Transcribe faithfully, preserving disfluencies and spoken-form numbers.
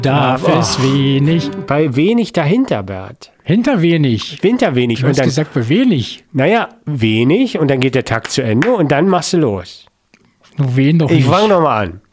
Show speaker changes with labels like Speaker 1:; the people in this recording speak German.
Speaker 1: darf
Speaker 2: Ja,
Speaker 1: es
Speaker 2: oh.
Speaker 1: wenig.
Speaker 2: Bei wenig dahinter, Bert.
Speaker 1: Hinter wenig.
Speaker 2: Hinter wenig.
Speaker 1: Du
Speaker 2: Und
Speaker 1: hast
Speaker 2: dann,
Speaker 1: gesagt, bei wenig.
Speaker 2: naja, wenig und dann geht der Takt zu Ende und dann machst du los.
Speaker 1: Nur wen doch
Speaker 2: Ich
Speaker 1: nicht.
Speaker 2: fange nochmal an.